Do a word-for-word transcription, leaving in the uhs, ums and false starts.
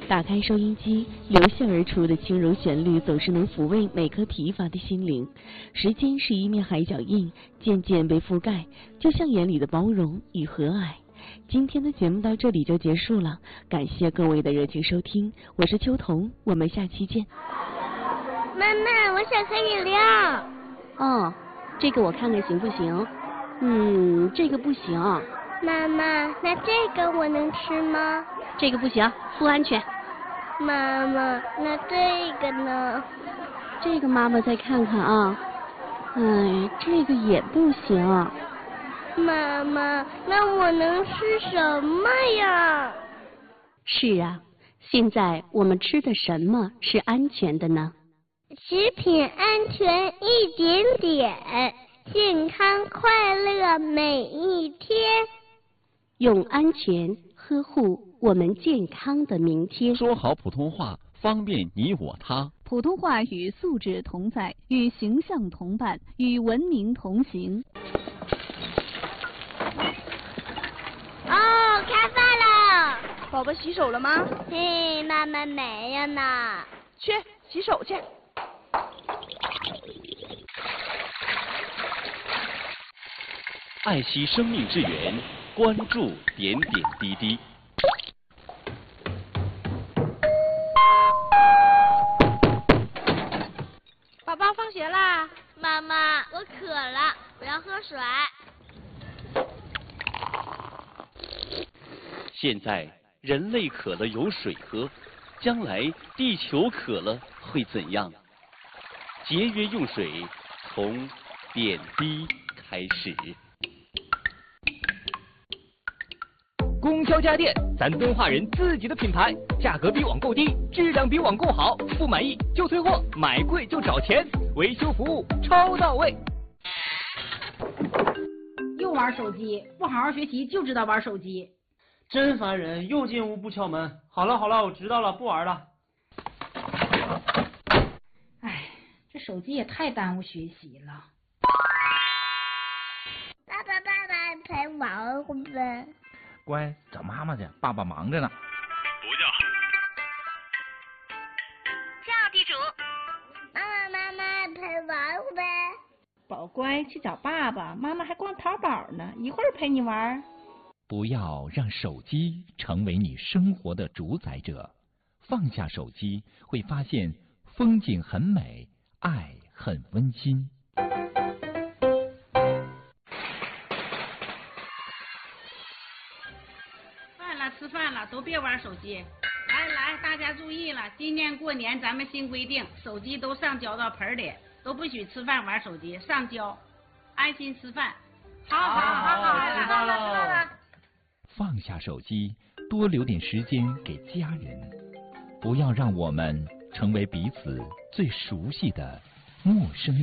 打开收音机，由线而出的轻柔旋律总是能抚慰每颗疲乏的心灵。时间是一面海脚印，渐渐被覆盖，就像眼里的包容与和蔼。今天的节目到这里就结束了，感谢各位的热情收听，我是秋彤，我们下期见。 妈妈，我想喝饮料。 哦，这个我看看行不行？嗯，这个不行。 妈妈，那这个我能吃吗？ 这个不行，不安全。 妈妈，那这个呢？ 这个妈妈再看看啊。哎，这个也不行。 妈妈，那我能吃什么呀？ 是啊，现在我们吃的什么是安全的呢？ 食品安全一点点，健康快乐每一天。 用安全呵护我们健康的明天。 说好普通话，方便你我他。 普通话与素质同在，与形象同伴，与文明同行。 哦，开饭了。 宝宝洗手了吗？ 嘿，妈妈没有呢。 去洗手去。 爱惜生命之源，关注点点滴滴。 宝宝放学啦。 妈妈，我渴了，我要喝水。 现在人类渴了有水喝，将来地球渴了会怎样？节约用水，从点滴开始。 供销家电，咱敦化人自己的品牌，价格比网购低，质量比网购好，不满意就退货，买贵就找钱，维修服务超到位。 又玩手机，不好好学习就知道玩手机， 真烦人！又进屋不敲门。好了好了，我知道了，不玩了。 哎，这手机也太耽误学习了。 爸爸爸爸陪玩会呗。 乖，找妈妈去，爸爸忙着呢。 不叫。 叫地主。妈妈妈妈陪玩会呗。 宝乖，去找爸爸，妈妈还逛淘宝呢，一会儿陪你玩。 不要让手机成为你生活的主宰者，放下手机，会发现风景很美，爱很温馨。 吃饭了，都别玩手机。来来，大家注意了，今年过年咱们新规定，手机都上交到盆里，都不许吃饭玩手机，上交，安心吃饭。好好好好， 知道了。 放下手机，多留点时间给家人，不要让我们成为彼此最熟悉的陌生人。